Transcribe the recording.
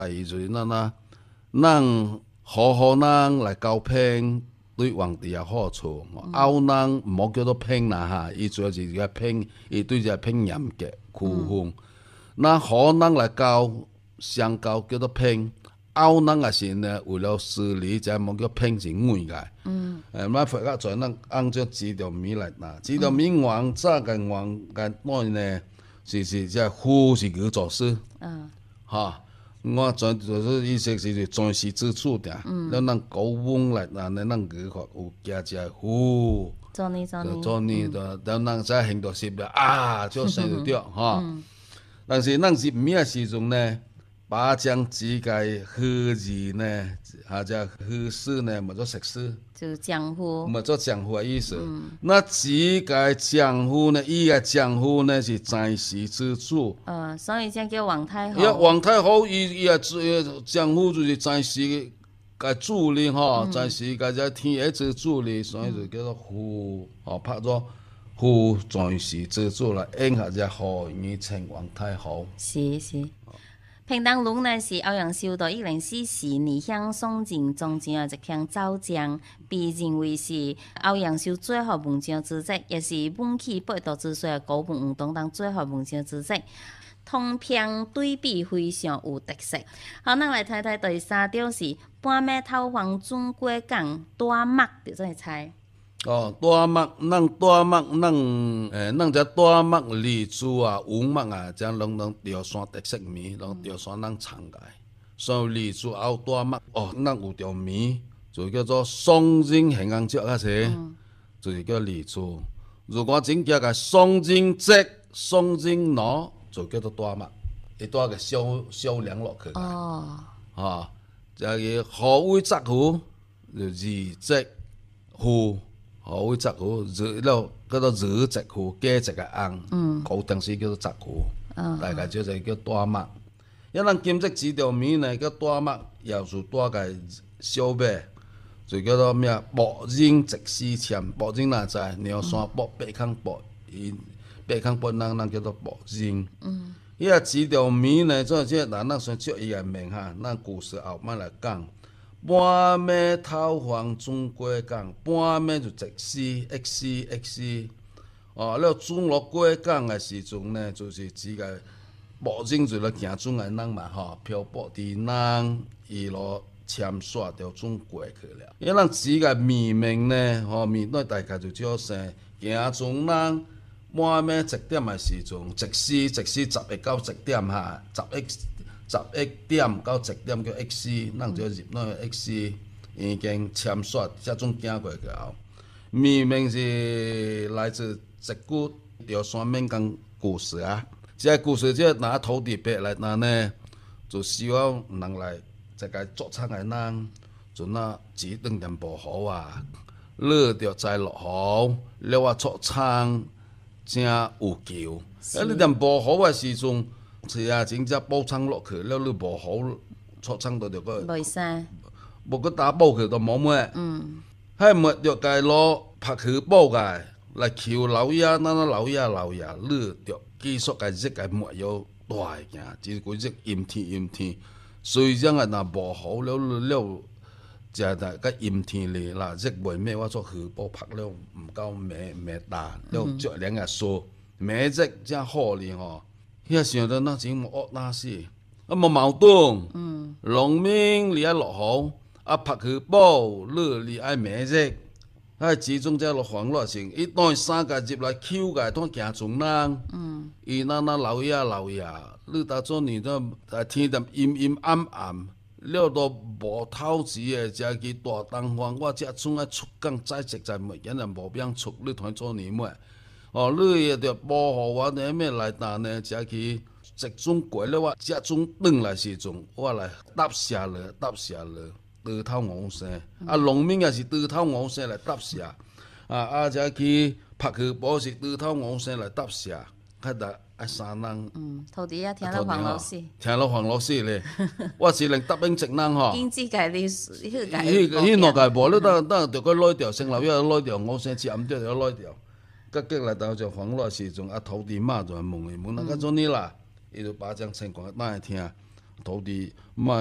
伊就是咱好人来交聘，对皇帝也好处。拗人毋好叫做聘啦哈，伊主要是个聘，伊对只聘严格区分。那好人来交相交叫做聘，拗人也是呢，为了xử理就莫叫聘是伪个。咱佛教在咱按照指条面来拿，指条面王早个王个内呢，是即夫是佢做事。哈，我全就是意思是全是支柱的，咱高翁来拿呢，咱佢学有加只夫。 做呢， 做呢，等咱才行到习了啊，就生就对哈。但是咱是咩嘅時陣呢？把將自己好字呢，或者好事呢，咪做食事， 就江湖。 咪做江湖嘅意思。那自己江湖呢，伊嘅江湖呢是在世之主。 所以才叫皇太后。 皇太后伊嘅江湖就是在世嘅主哩吼，在世嘅只天下之主哩，所以就叫做父，拍咗父在世之主啦，應下只後語稱皇太后。 是。平等路呢是歐陽修道104年向宋仁宗一項奏章，被認為是歐陽修最後文章之作，也是文起北渡之水嘅高本運動當最後文章之作。通篇對比非常有特色。好，咱來睇睇第三條是半暝透黃總過港大麥，就這個菜。 大麥，咱只大麥荔枝啊、烏麥啊，這攏潮汕特色麵，攏潮汕咱產嘅。所以荔枝還有大麥，咱有條麵就叫做雙蒸咸陽椒，就是叫荔枝。如果真叫個雙蒸汁、雙蒸螺，就叫做大麥，一大個小涼落去。就係河尾雜糊，就二隻糊。河尾雜糊熱了叫做熱雜糊，加一個紅，高檔時叫做雜糊，大概就是叫大麥。因咱金色指條麵呢叫大麥，又是大個小麥，就叫做咩薄仁直絲簽，薄仁哪知？鳥山薄、北康薄，伊北康薄咱叫做薄仁。伊個指條麵呢，即係咱先接伊個名哈，咱故事後擺來講。半暝透黃總過港，半暝就直絲 X。了轉落過港嘅時陣呢，就是指個無證就來行船嘅人嘛，漂泊佇人伊路簽刷條轉過去了。因咱指個暝明呢，暝內大概就少生行船人半暝1點嘅時陣，直絲11到1點哈，11點到1點叫 X， 咱就入那個 X， 已經簽刷，這種行過去後，暝明是來自一句潮汕閩江故事啊。這個故事即拿土地白來拿呢，就希望人來這個作產嘅人，就那指定點無好啊，落着再落好，了我作產真有救。你點無好嘅時陣。是啊，真正補倉落去了，你無好出倉到就個， 袂使， 無個打補去都冇咩。迄末着家攞拍去補個來求老爺，咱老爺，你着繼續個日個末要大件，只個日陰天，雖然個若無好了，就個陰天哩啦，日袂咩我做去補拍了，毋夠咩大，了着兩個數，咩日真好哩吼。遐想到那真惡那死，無矛盾。農民你愛落雨，拍去補，你愛咩日？始終只落黃落成，伊當三個入來抽個，當行船人。伊那老爺，你當做你都天淡陰暗，了都無透錢誒，食去大東方，我只厝愛出港再食在物件，無變出，你通做年末。你也着保護我呢咩來打呢？只去直中過了，我只中轉來時陣，我來搭下了，倒頭昂生。農民也是倒頭昂生來搭下，只去拍去補是倒頭昂生來搭下，較大三人。 土地也聽到黃老師， 聽到黃老師咧，我是能答應職人吼。 經濟界你迄兩個無，你等着佢攞掉，先老爺攞掉，我先至暗掉就攞掉。隔壁來到就黃老時陣，土地媽就問伊，那個做你啦，伊就把這情況講來聽。 土地，毋